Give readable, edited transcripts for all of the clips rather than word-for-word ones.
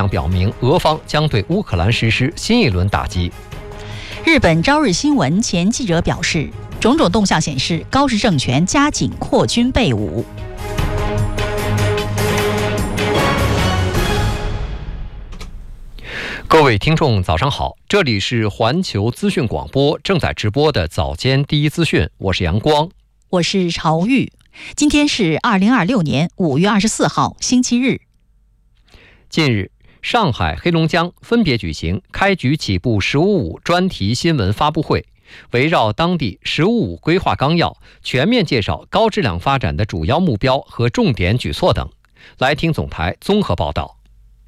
表明，俄方将对乌克兰实施新一轮打击。 日本朝日新闻前记者表示，种种动向显示高市政权加紧扩军备武。 各位听众早上好，这里是环球资讯广播正在直播的早间第一资讯，我是阳光， 我是朝玉。今天是2026年5月24号星期日。 近日，上海、黑龙江分别举行开局起步“15+5”专题新闻发布会，围绕当地“15+5”规划纲要，全面介绍高质量发展的主要目标和重点举措等。来听总台综合报道。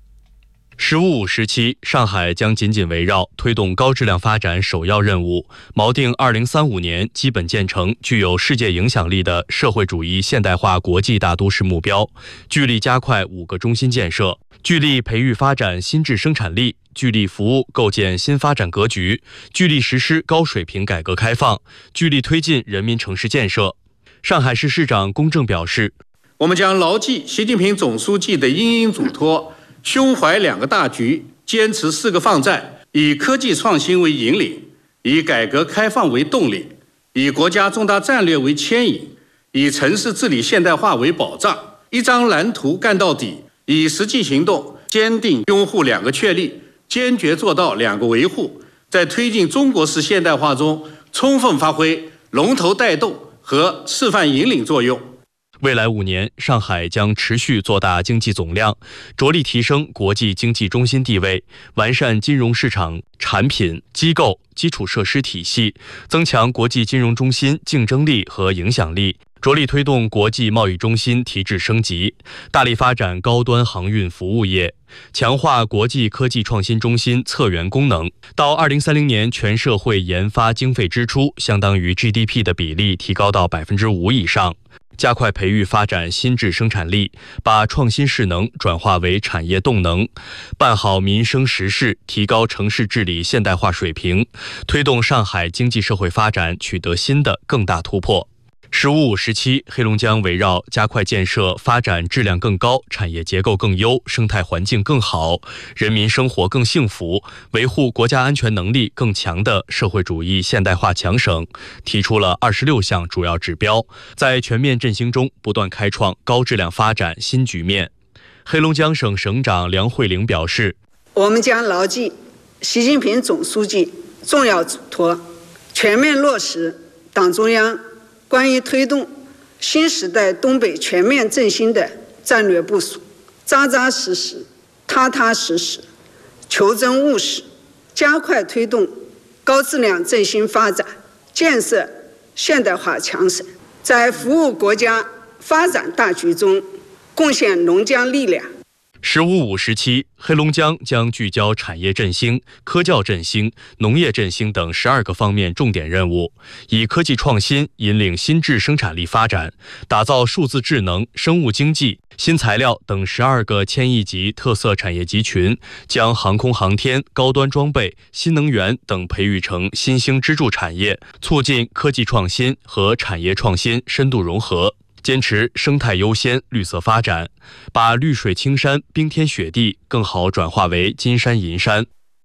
“15+5”时期，上海将紧紧围绕推动高质量发展首要任务，锚定2035年基本建成具有世界影响力的社会主义现代化国际大都市目标，聚力加快5个中心建设，聚力培育发展新质生产力，聚力服务构建新发展格局，聚力实施高水平改革开放，聚力推进人民城市建设。上海市市长龚正表示， 我们将牢记习近平总书记的殷殷嘱托，胸怀2个大局，坚持4个放在，以科技创新为引领，以改革开放为动力，以国家重大战略为牵引，以城市治理现代化为保障，一张蓝图干到底，以实际行动坚定拥护2个确立，坚决做到2个维护，在推进中国式现代化中充分发挥龙头带动和示范引领作用。 未来5年，上海将持续做大经济总量，着力提升国际经济中心地位，完善金融市场产品、机构、基础设施体系，增强国际金融中心竞争力和影响力，着力推动国际贸易中心提质升级，大力发展高端航运服务业，强化国际科技创新中心策源功能。到2030年，全社会研发经费支出相当于 GDP 的比例提高到5%以上。加快培育发展新质生产力，把创新势能转化为产业动能，办好民生实事，提高城市治理现代化水平，推动上海经济社会发展取得新的更大突破。“15+5”时期，黑龙江围绕加快建设发展质量更高、产业结构更优、生态环境更好、人民生活更幸福、维护国家安全能力更强的社会主义现代化强省，提出了26项主要指标，在全面振兴中不断开创高质量发展新局面。黑龙江省省长梁慧玲表示， 我们将牢记习近平总书记重要嘱托，全面落实党中央关于推动新时代东北全面振兴的战略部署，扎扎实实、踏踏实实、求真务实，加快推动高质量振兴发展，建设现代化强省，在服务国家发展大局中贡献龙江力量。 “15+5”时期，黑龙江将聚焦产业振兴、科教振兴、农业振兴等12个方面重点任务，以科技创新引领新质生产力发展，打造数字智能、生物经济、新材料等12个千亿级特色产业集群，将航空航天、高端装备、新能源等培育成新兴支柱产业，促进科技创新和产业创新深度融合。坚持生态优先、绿色发展，把绿水青山、冰天雪地更好转化为金山银山。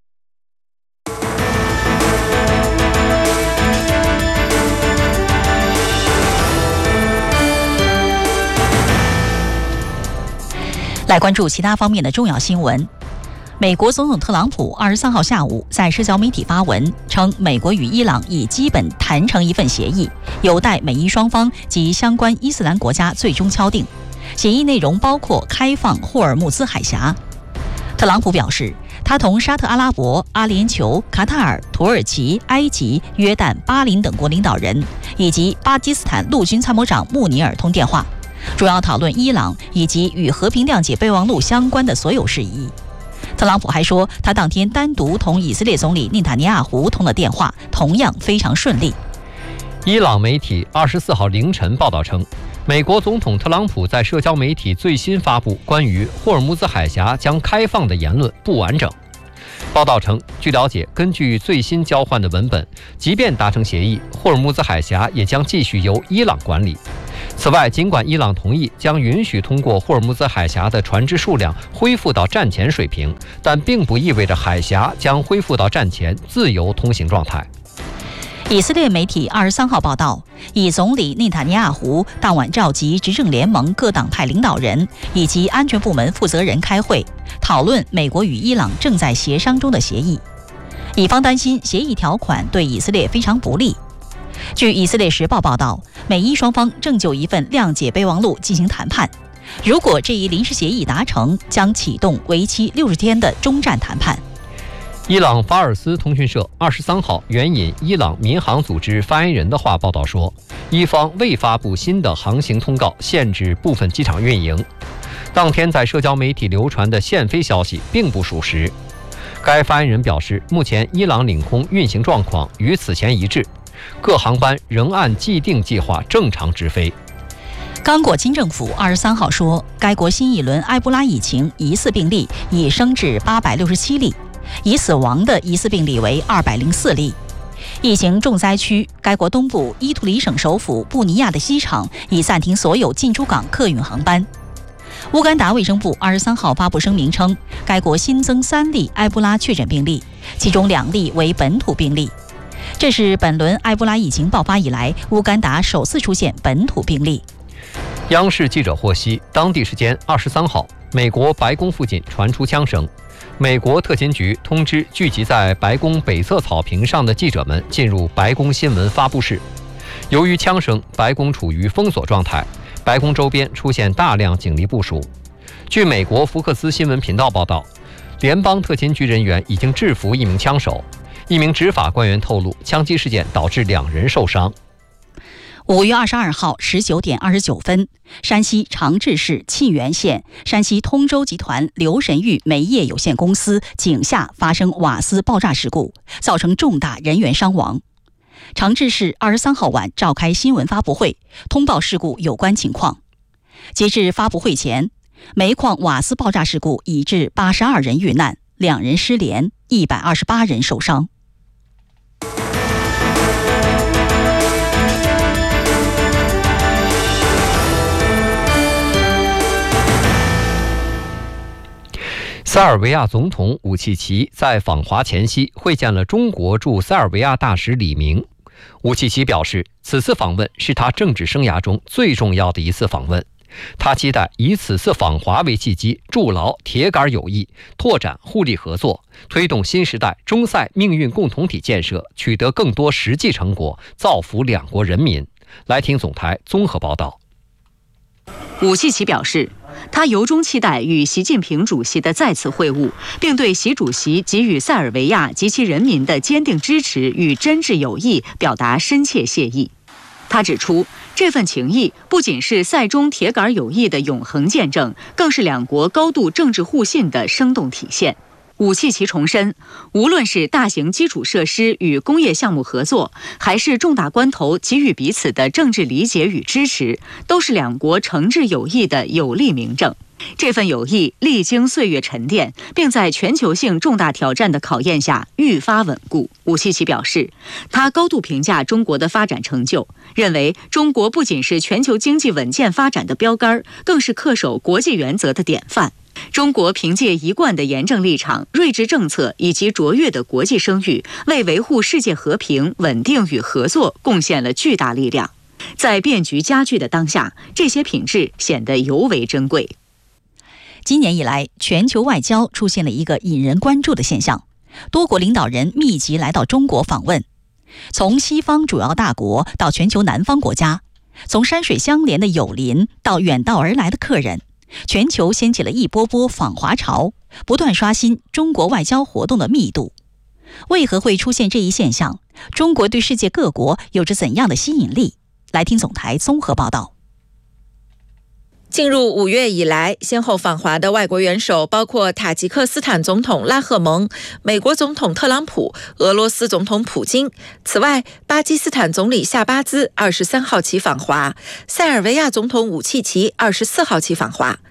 来关注其他方面的重要新闻。美国总统特朗普23号下午在社交媒体发文称，美国与伊朗已基本谈成一份协议，有待美伊双方及相关伊斯兰国家最终敲定。协议内容包括开放霍尔木兹海峡。特朗普表示，他同沙特阿拉伯、阿联酋、卡塔尔、土耳其、埃及、约旦、巴林等国领导人以及巴基斯坦陆军参谋长穆尼尔通电话，主要讨论伊朗以及与和平谅解备忘录相关的所有事宜。特朗普还说，他当天单独同以色列总理内塔尼亚胡通了电话，同样非常顺利。 伊朗媒体24号凌晨报道称，美国总统特朗普在社交媒体最新发布关于霍尔木兹海峡将开放的言论不完整。报道称，据了解，根据最新交换的文本，即便达成协议，霍尔木兹海峡也将继续由伊朗管理。 此外，尽管伊朗同意将允许通过霍尔木兹海峡的船只数量恢复到战前水平，但并不意味着海峡将恢复到战前自由通行状态。 以色列媒体23号报道，以总理内塔尼亚胡当晚召集执政联盟各党派领导人以及安全部门负责人开会，讨论美国与伊朗正在协商中的协议。以方担心协议条款对以色列非常不利。据以色列时报报道，美伊双方正就一份谅解备忘录进行谈判。如果这一临时协议达成，将启动为期60天的中战谈判。 伊朗法尔斯通讯社23号援引伊朗民航组织发言人的话报道说，伊方未发布新的航行通告，限制部分机场运营。当天在社交媒体流传的限飞消息并不属实。该发言人表示，目前伊朗领空运行状况与此前一致，各航班仍按既定计划正常直飞。 刚果金政府23号说，该国新一轮埃博拉疫情疑似病例已升至867例，已死亡的疑似病例为204例。疫情重灾区该国东部伊图里省首府布尼亚的机场已暂停所有进出港客运航班。乌干达卫生部23号发布声明称，该国新增3例埃博拉确诊病例，其中2例为本土病例。这是本轮埃博拉疫情爆发以来，乌干达首次出现本土病例。 央视记者获悉，当地时间23号，美国白宫附近传出枪声。美国特勤局通知聚集在白宫北侧草坪上的记者们进入白宫新闻发布室。由于枪声，白宫处于封锁状态，白宫周边出现大量警力部署。据美国福克斯新闻频道报道，联邦特勤局人员已经制服一名枪手。一名执法官员透露，枪击事件导致2人受伤。 5月22号19点29分，山西长治市沁源县山西通州集团刘神玉煤业有限公司井下发生瓦斯爆炸事故，造成重大人员伤亡。长治市23号晚召开新闻发布会，通报事故有关情况。截至发布会前，煤矿瓦斯爆炸事故已致82人遇难，2人失联，128人受伤。 塞尔维亚总统武契奇在访华前夕会见了中国驻塞尔维亚大使李明。武契奇表示，此次访问是他政治生涯中最重要的一次访问。他期待以此次访华为契机，筑牢铁杆友谊，拓展互利合作，推动新时代中塞命运共同体建设取得更多实际成果，造福两国人民。来听总台综合报道。 武契奇表示，他由衷期待与习近平主席的再次会晤，并对习主席给予塞尔维亚及其人民的坚定支持与真挚友谊表达深切谢意。他指出，这份情谊不仅是塞中铁杆友谊的永恒见证，更是两国高度政治互信的生动体现。武契奇重申，无论是大型基础设施与工业项目合作，还是重大关头给予彼此的政治理解与支持，都是两国诚挚友谊的有力明证。这份友谊历经岁月沉淀，并在全球性重大挑战的考验下愈发稳固。武契奇表示，他高度评价中国的发展成就，认为中国不仅是全球经济稳健发展的标杆，更是恪守国际原则的典范。中国凭借一贯的严正立场、睿智政策以及卓越的国际声誉，为维护世界和平、稳定与合作贡献了巨大力量。在变局加剧的当下，这些品质显得尤为珍贵。 今年以来，全球外交出现了一个引人关注的现象，多国领导人密集来到中国访问，从西方主要大国到全球南方国家，从山水相连的友邻到远道而来的客人，全球掀起了一波波访华潮，不断刷新中国外交活动的密度。为何会出现这一现象？中国对世界各国有着怎样的吸引力？来听总台综合报道。 进入5月以来，先后访华的外国元首包括塔吉克斯坦总统拉赫蒙、美国总统特朗普、俄罗斯总统普京。此外，巴基斯坦总理夏巴兹23号起访华，塞尔维亚总统武契奇24号起访华。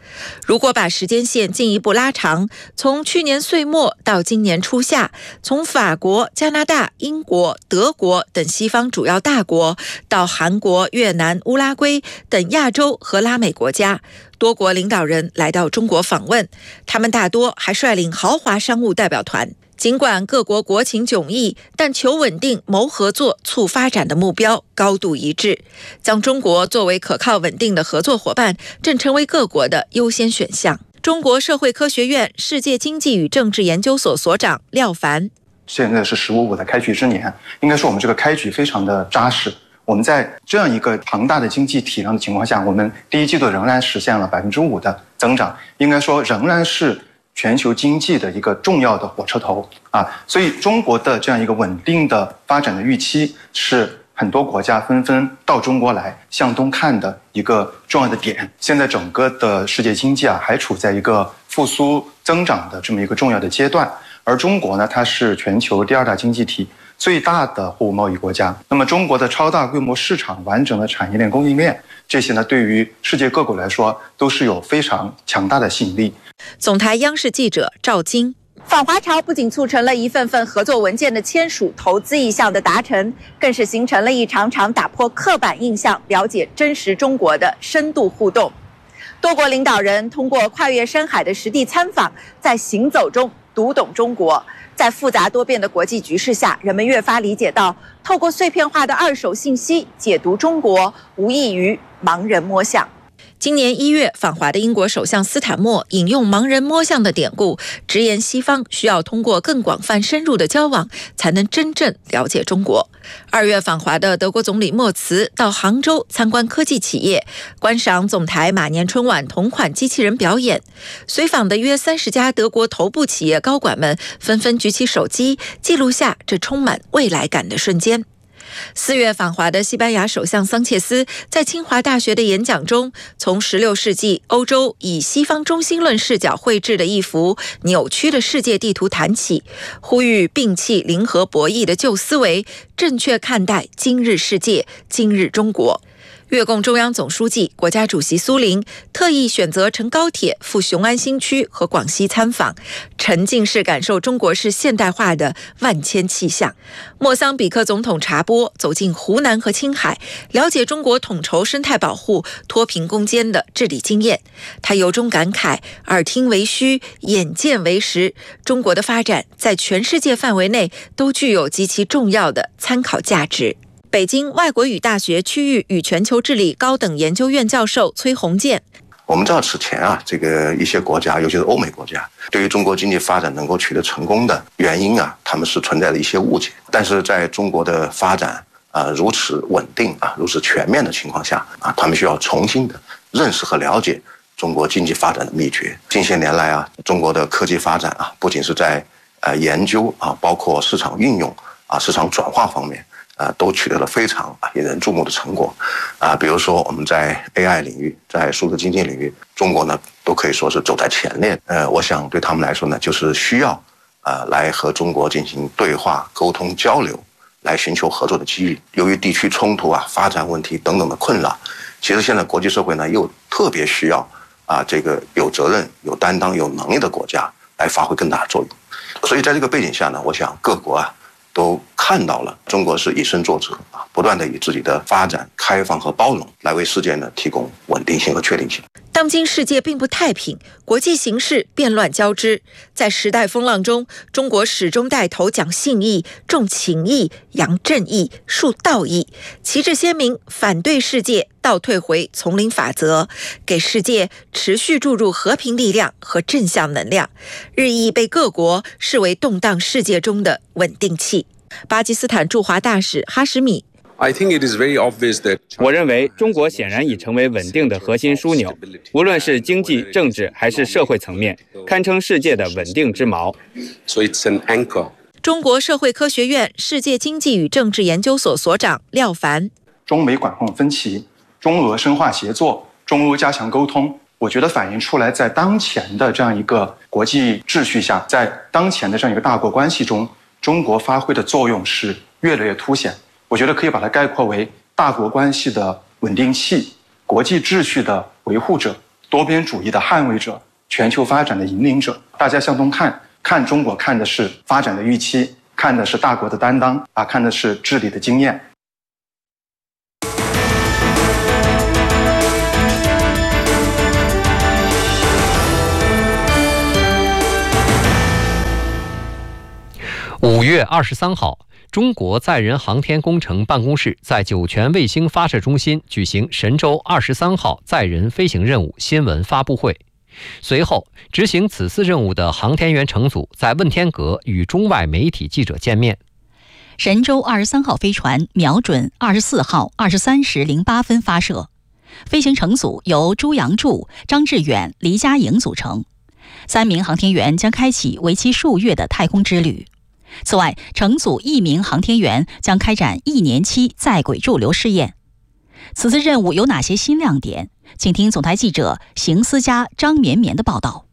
如果把时间线进一步拉长，从去年岁末到今年初夏，从法国、加拿大、英国、德国等西方主要大国，到韩国、越南、乌拉圭等亚洲和拉美国家，多国领导人来到中国访问，他们大多还率领豪华商务代表团。尽管各国国情迥异，但求稳定、谋合作、促发展的目标高度一致。将中国作为可靠稳定的合作伙伴，正成为各国的优先选项。中国社会科学院世界经济与政治研究所所长廖凡： 现在是15+5的开局之年，应该说我们这个开局非常的扎实。我们在这样一个庞大的经济体量的情况下，我们第一季度仍然实现了5%的增长，应该说仍然是全球经济的一个重要的火车头啊，所以中国的这样一个稳定的发展的预期是很多国家纷纷到中国来向东看的一个重要的点。现在整个的世界经济还处在一个复苏增长的这么一个重要的阶段，而中国呢，它是全球第2大经济体，最大的货物贸易国家。那么中国的超大规模市场、完整的产业链、供应链，这些呢，对于世界各国来说都是有非常强大的吸引力。 总台央视记者赵晶。 访华潮不仅促成了一份份合作文件的签署、投资意向的达成，更是形成了一场场打破刻板印象、了解真实中国的深度互动。多国领导人通过跨越山海的实地参访，在行走中读懂中国。在复杂多变的国际局势下，人们越发理解到，透过碎片化的二手信息解读中国，无异于盲人摸象。 今年1月访华的英国首相斯坦默引用盲人摸象的典故，直言西方需要通过更广泛深入的交往，才能真正了解中国。2月访华的德国总理默茨到杭州参观科技企业，观赏总台马年春晚同款机器人表演。随访的约30家德国头部企业高管们纷纷举起手机，记录下这充满未来感的瞬间。4月访华的西班牙首相桑切斯在清华大学的演讲中，从16世纪欧洲以西方中心论视角绘制的一幅扭曲的世界地图谈起，呼吁摒弃零和博弈的旧思维，正确看待今日世界、今日中国。越共中央总书记、国家主席苏林特意选择乘高铁赴雄安新区和广西参访，沉浸式感受中国式现代化的万千气象。莫桑比克总统查波走进湖南和青海，了解中国统筹生态保护、脱贫攻坚的治理经验。他由衷感慨：耳听为虚，眼见为实。中国的发展在全世界范围内都具有极其重要的参考价值。北京外国语大学区域与全球治理高等研究院教授崔洪建： 我们知道此前这个一些国家，尤其是欧美国家，对于中国经济发展能够取得成功的原因他们是存在的一些误解。但是在中国的发展如此稳定如此全面的情况下他们需要重新的认识和了解中国经济发展的秘诀。近些年来中国的科技发展不仅是在研究包括市场运用市场转化方面都取得了非常引人注目的成果比如说我们在 AI 领域，在数字经济领域，中国呢都可以说是走在前列。我想对他们来说呢，就是需要来和中国进行对话、沟通、交流，来寻求合作的机遇。由于地区冲突发展问题等等的困扰，其实现在国际社会呢又特别需要这个有责任、有担当、有能力的国家来发挥更大的作用。所以在这个背景下呢，我想各国都看到了中国是以身作则不断的以自己的发展、开放和包容来为世界呢提供稳定性和确定性。 当今世界并不太平，国际形势变乱交织，在时代风浪中，中国始终带头讲信义、重情义、扬正义、树道义，旗帜鲜明，反对世界倒退回丛林法则，给世界持续注入和平力量和正向能量，日益被各国视为动荡世界中的稳定器。巴基斯坦驻华大使哈什米： 我认为中国显然已成为稳定的核心枢纽，无论是经济、政治还是社会层面，堪称世界的稳定之锚。 中国社会科学院世界经济与政治研究所所长廖凡： 中美管控分歧，中俄深化协作，中欧加强沟通，我觉得反映出来，在当前的这样一个国际秩序下，在当前的这样一个大国关系中，中国发挥的作用是越来越凸显。我觉得可以把它概括为大国关系的稳定器，国际秩序的维护者， 多边主义的捍卫者，全球发展的引领者。大家向东看，看中国看的是发展的预期，看的是大国的担当啊，看的是治理的经验。 5月23号，中国载人航天工程办公室在酒泉卫星发射中心举行神舟23号载人飞行任务新闻发布会。随后，执行此次任务的航天员乘组在问天阁与中外媒体记者见面。 神舟23号飞船瞄准24号23时08分发射，飞行乘组由朱杨柱、张志远、黎佳颖组成，3名航天员将开启为期数月的太空之旅。此外，乘组1名航天员将开展1年期在轨驻留试验。此次任务有哪些新亮点？请听总台记者邢思佳、张绵绵的报道。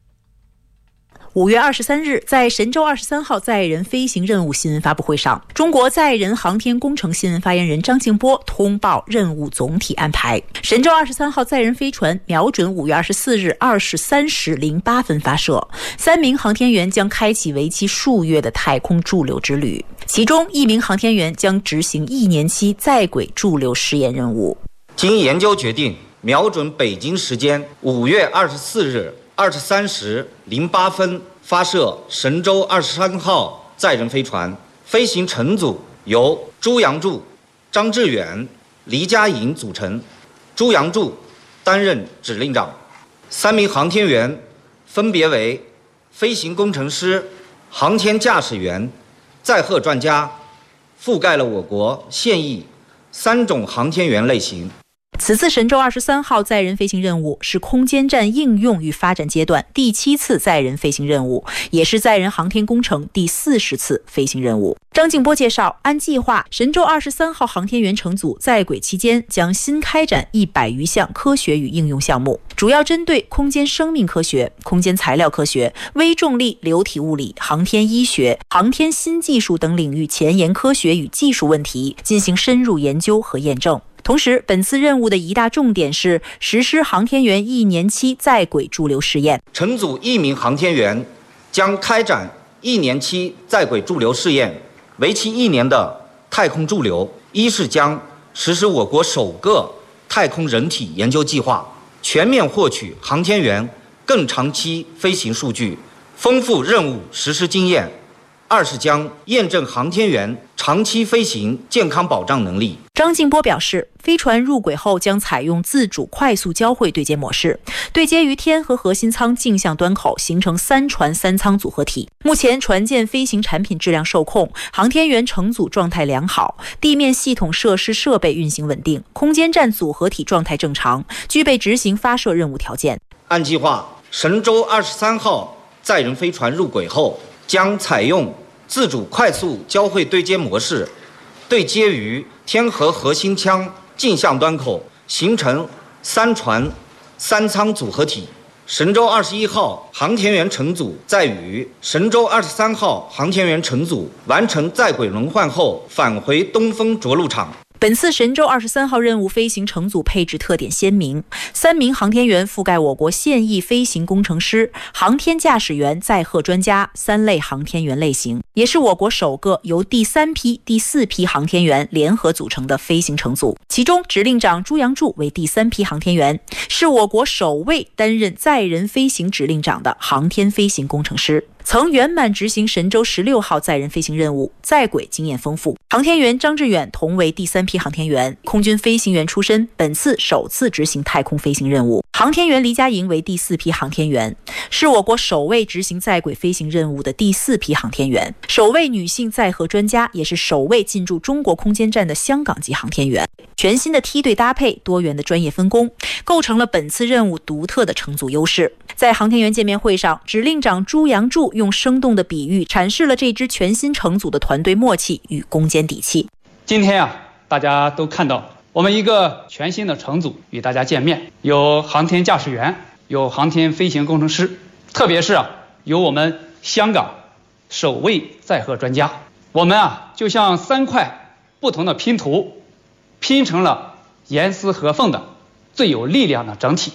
5月23日，在神舟23号载人飞行任务新闻发布会上，中国载人航天工程新闻发言人张静波通报任务总体安排。神舟23号载人飞船瞄准5月24日23时08分发射，3名航天员将开启为期数月的太空驻留之旅，其中1名航天员将执行1年期在轨驻留试验任务。 经研究决定，瞄准北京时间5月24日23时08分发射神舟23号载人飞船，飞行乘组由朱杨柱、张志远、黎佳颖组成，朱杨柱担任指令长，3名航天员分别为飞行工程师、航天驾驶员、载荷专家，覆盖了我国现役3种航天员类型。 此次神舟23号载人飞行任务是空间站应用与发展阶段第7次载人飞行任务，也是载人航天工程第40次飞行任务。张静波介绍，按计划，神舟23号航天员乘组在轨期间将新开展100余项科学与应用项目，主要针对空间生命科学、空间材料科学、微重力流体物理、航天医学、航天新技术等领域前沿科学与技术问题进行深入研究和验证。同时，本次任务的一大重点是实施航天员1年期在轨驻留试验。 乘组1名航天员将开展1年期在轨驻留试验，为期1年的太空驻留。一是将实施我国首个太空人体研究计划，全面获取航天员更长期飞行数据，丰富任务实施经验。2是将验证航天员长期飞行健康保障能力。 张静波表示，飞船入轨后将采用自主快速交会对接模式，对接于天和核心舱镜像端口，形成3船3舱组合体。目前船舰飞行产品质量受控，航天员乘组状态良好，地面系统设施设备运行稳定，空间站组合体状态正常，具备执行发射任务条件。 按计划，神舟23号载人飞船入轨后，将采用自主快速交会对接模式，对接于天和核心舱镜像端口，形成3船3舱组合体。神舟21号航天员乘组在与神舟23号航天员乘组完成在轨轮换后，返回东风着陆场。 本次神舟23号任务飞行乘组配置特点鲜明，3名航天员覆盖我国现役飞行工程师、航天驾驶员、载荷专家3类航天员类型，也是我国首个由第3批、第4批航天员联合组成的飞行乘组。其中，指令长朱杨柱为第3批航天员，是我国首位担任载人飞行指令长的航天飞行工程师，曾圆满执行神舟16号载人飞行任务，在轨经验丰富。航天员张志远同为第3批航天员，空军飞行员出身，本次首次执行太空飞行任务。航天员黎佳颖为第4批航天员，是我国首位执行在轨飞行任务的第4批航天员，首位女性载荷专家，也是首位进驻中国空间站的香港籍航天员。全新的梯队搭配，多元的专业分工，构成了本次任务独特的乘组优势。在航天员见面会上，指令长朱杨柱用生动的比喻阐释了这支全新乘组的团队默契与攻坚底气。 今天大家都看到我们一个全新的乘组与大家见面，有航天驾驶员，有航天飞行工程师，特别是有我们香港首位载荷专家。我们就像3块不同的拼图，拼成了严丝合缝的最有力量的整体。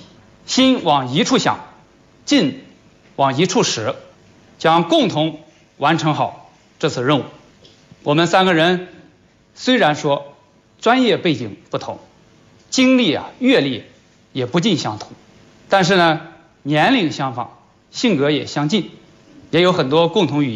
心往一处想，劲往一处使，将共同完成好这次任务。我们3个人虽然说专业背景不同，经历阅历也不尽相同，但是呢，年龄相仿，性格也相近，也有很多共同语言。